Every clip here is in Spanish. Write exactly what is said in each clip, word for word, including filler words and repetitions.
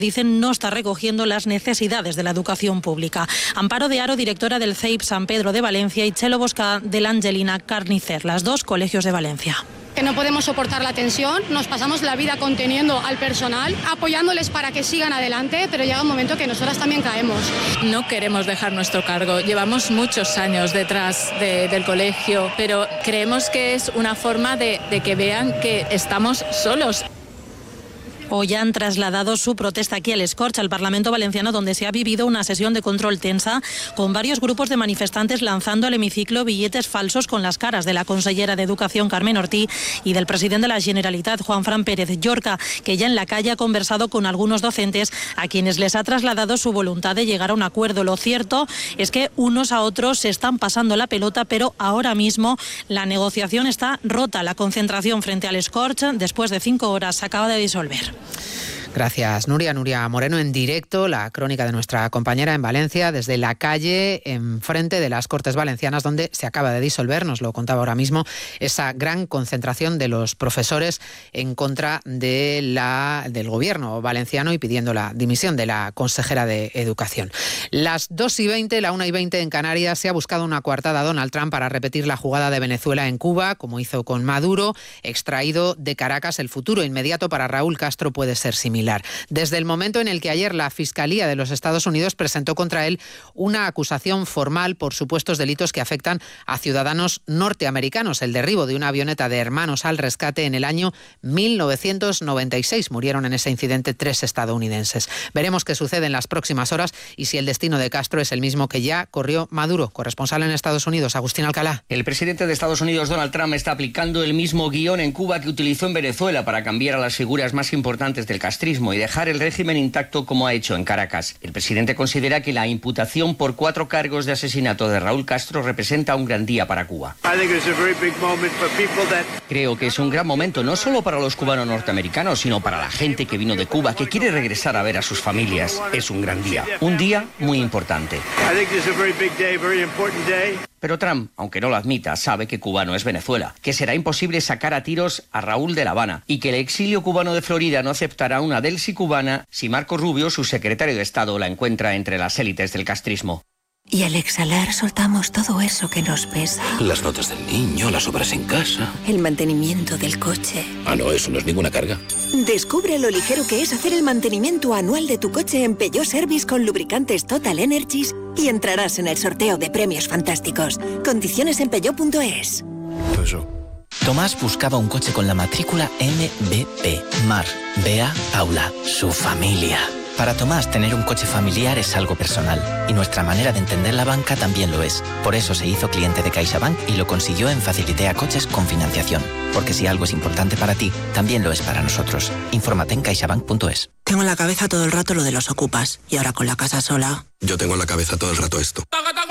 dicen no está recogiendo las necesidades de la educación pública. Amparo de Aro, directora del C E I P San Pedro de Valencia, y Chelo Bosca de la Angelina Carnicer, las dos colegios de Valencia. Que no podemos soportar la tensión, nos pasamos la vida conteniendo al personal, apoyándoles para que sigan adelante, pero llega un momento que nosotras también caemos. No queremos dejar nuestro cargo, llevamos muchos años detrás de, del colegio, pero creemos que es una forma de, de que vean que estamos solos. Hoy han trasladado su protesta aquí al Escorch, al Parlamento Valenciano, donde se ha vivido una sesión de control tensa, con varios grupos de manifestantes lanzando al hemiciclo billetes falsos con las caras de la consellera de Educación, Carmen Ortí, y del presidente de la Generalitat, Juanfran Pérez Llorca, que ya en la calle ha conversado con algunos docentes a quienes les ha trasladado su voluntad de llegar a un acuerdo. Lo cierto es que unos a otros se están pasando la pelota, pero ahora mismo la negociación está rota. La concentración frente al Escorch, después de cinco horas, se acaba de disolver. Gracias, Nuria. Nuria Moreno en directo, la crónica de nuestra compañera en Valencia, desde la calle enfrente de las Cortes Valencianas, donde se acaba de disolver, nos lo contaba ahora mismo, esa gran concentración de los profesores en contra de la, del gobierno valenciano y pidiendo la dimisión de la consejera de Educación. Las dos y veinte, la una y veinte en Canarias, se ha buscado una coartada a Donald Trump para repetir la jugada de Venezuela en Cuba, como hizo con Maduro, extraído de Caracas. El futuro inmediato para Raúl Castro puede ser similar. Desde el momento en el que ayer la Fiscalía de los Estados Unidos presentó contra él una acusación formal por supuestos delitos que afectan a ciudadanos norteamericanos. El derribo de una avioneta de Hermanos al Rescate en el año mil novecientos noventa y seis. Murieron en ese incidente tres estadounidenses. Veremos qué sucede en las próximas horas y si el destino de Castro es el mismo que ya corrió Maduro. Corresponsal en Estados Unidos, Agustín Alcalá. El presidente de Estados Unidos, Donald Trump, está aplicando el mismo guión en Cuba que utilizó en Venezuela para cambiar a las figuras más importantes del castrismo y dejar el régimen intacto como ha hecho en Caracas. El presidente considera que la imputación por cuatro cargos de asesinato de Raúl Castro representa un gran día para Cuba. Creo que es un gran momento no solo para los cubanos norteamericanos, sino para la gente que vino de Cuba, que quiere regresar a ver a sus familias. Es un gran día, un día muy importante. Pero Trump, aunque no lo admita, sabe que Cuba no es Venezuela, que será imposible sacar a tiros a Raúl de La Habana y que el exilio cubano de Florida no aceptará una Delcy cubana si Marco Rubio, su secretario de Estado, la encuentra entre las élites del castrismo. Y al exhalar soltamos todo eso que nos pesa. Las notas del niño, las obras en casa. El mantenimiento del coche. Ah, no, eso no es ninguna carga. Descubre lo ligero que es hacer el mantenimiento anual de tu coche en Peugeot Service con lubricantes Total Energies y entrarás en el sorteo de premios fantásticos. Condiciones en peugeot punto es. Eso. Tomás buscaba un coche con la matrícula M B P. Mar, Bea, Paula, su familia. Para Tomás, tener un coche familiar es algo personal y nuestra manera de entender la banca también lo es. Por eso se hizo cliente de CaixaBank y lo consiguió en Facilitea Coches con financiación. Porque si algo es importante para ti, también lo es para nosotros. Infórmate en caixabank punto es. Tengo en la cabeza todo el rato lo de los ocupas y ahora con la casa sola. Yo tengo en la cabeza todo el rato esto.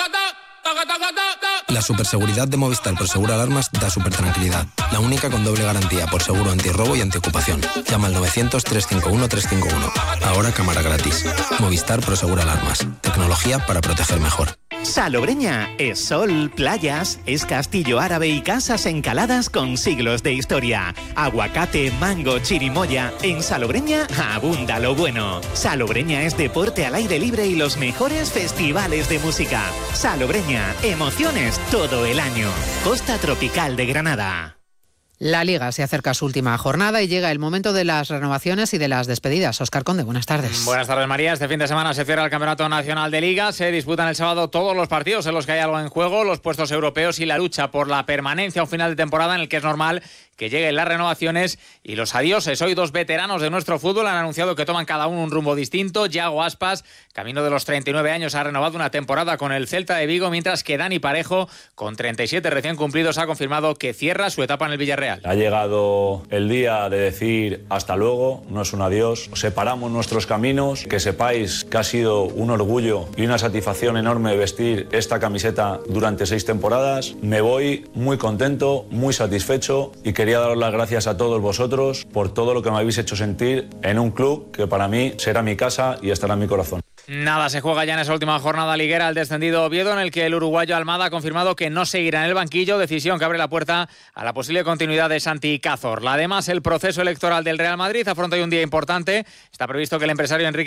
La superseguridad de Movistar Prosegur Alarmas da super tranquilidad. La única con doble garantía por seguro antirrobo y antiocupación. Llama al novecientos, trescientos cincuenta y uno, trescientos cincuenta y uno. Ahora cámara gratis. Movistar Prosegur Alarmas. Tecnología para proteger mejor. Salobreña es sol, playas, es castillo árabe y casas encaladas con siglos de historia. Aguacate, mango, chirimoya. En Salobreña abunda lo bueno. Salobreña es deporte al aire libre y los mejores festivales de música. Salobreña, emociones todo el año. Costa Tropical de Granada. La Liga se acerca a su última jornada y llega el momento de las renovaciones y de las despedidas. Óscar Conde, buenas tardes. Buenas tardes, María. Este fin de semana se cierra el Campeonato Nacional de Liga. Se disputan el sábado todos los partidos en los que hay algo en juego, los puestos europeos y la lucha por la permanencia a un final de temporada en el que es normal que lleguen las renovaciones y los adioses. Hoy dos veteranos de nuestro fútbol han anunciado que toman cada uno un rumbo distinto. Yago Aspas, camino de los treinta y nueve años, ha renovado una temporada con el Celta de Vigo, mientras que Dani Parejo, con treinta y siete recién cumplidos, ha confirmado que cierra su etapa en el Villarreal. Ha llegado el día de decir hasta luego, no es un adiós. Separamos nuestros caminos. Que sepáis que ha sido un orgullo y una satisfacción enorme vestir esta camiseta durante seis temporadas. Me voy muy contento, muy satisfecho y quería daros las gracias a todos vosotros por todo lo que me habéis hecho sentir en un club que para mí será mi casa y estará en mi corazón. Nada se juega ya en esa última jornada liguera el descendido Oviedo, en el que el uruguayo Almada ha confirmado que no seguirá en el banquillo, decisión que abre la puerta a la posible continuidad de Santi Cazorla. Además, el proceso electoral del Real Madrid afronta hoy un día importante. Está previsto que el empresario Enrique